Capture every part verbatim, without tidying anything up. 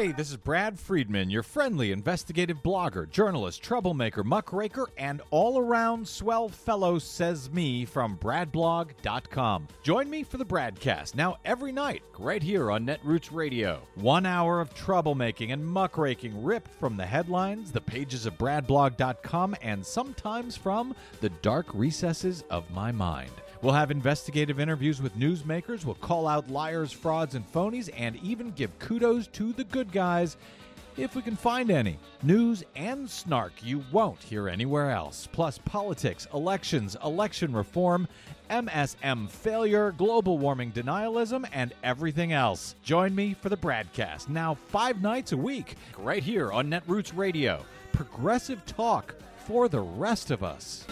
Hey, this is Brad Friedman, your friendly investigative blogger, journalist, troublemaker, muckraker, and all-around swell fellow, says me, from brad blog dot com. Join me for the Bradcast, now every night, right here on Netroots Radio. One hour of troublemaking and muckraking ripped from the headlines, the pages of brad blog dot com, and sometimes from the dark recesses of my mind. We'll have investigative interviews with newsmakers, we'll call out liars, frauds, and phonies, and even give kudos to the good guys, if we can find any. News and snark you won't hear anywhere else. Plus politics, elections, election reform, M S M failure, global warming denialism, and everything else. Join me for the Bradcast, now five nights a week, right here on Netroots Radio. Progressive talk for the rest of us.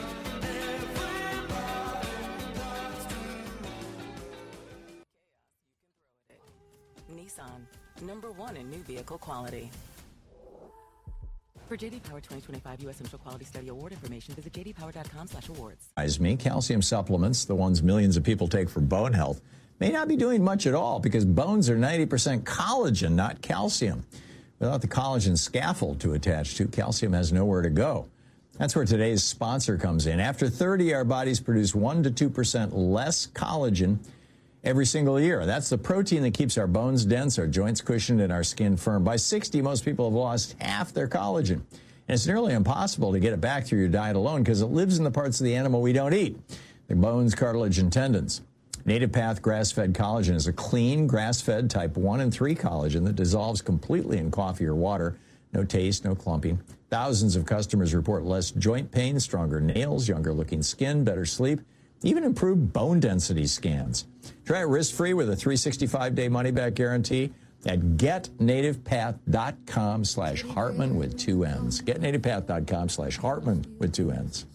Nissan, number one in new vehicle quality. For J D Power twenty twenty-five U S Central Quality Study Award information, visit j d power dot com slash awards. Me, calcium supplements, the ones millions of people take for bone health, may not be doing much at all because bones are ninety percent collagen, not calcium. Without the collagen scaffold to attach to, calcium has nowhere to go. That's where today's sponsor comes in. After thirty, our bodies produce one to two percent less collagen every single year. That's the protein that keeps our bones dense, our joints cushioned, and our skin firm. By sixty, most people have lost half their collagen. And it's nearly impossible to get it back through your diet alone because it lives in the parts of the animal we don't eat, the bones, cartilage, and tendons. Native Path grass-fed collagen is a clean, grass-fed type one and three collagen that dissolves completely in coffee or water. No taste, no clumping. Thousands of customers report less joint pain, stronger nails, younger-looking skin, better sleep, even improved bone density scans. Try it risk-free with a three hundred sixty-five day money-back guarantee at get native path dot com slash Hartman with two N's. get native path dot com slash Hartman with two N's.